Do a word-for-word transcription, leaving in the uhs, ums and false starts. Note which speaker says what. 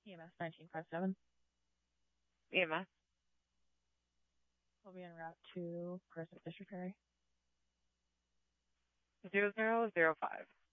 Speaker 1: E M S nineteen fifty-seven.
Speaker 2: E M S.
Speaker 1: We'll be en route to Progressive District area.
Speaker 2: Zero zero zero five.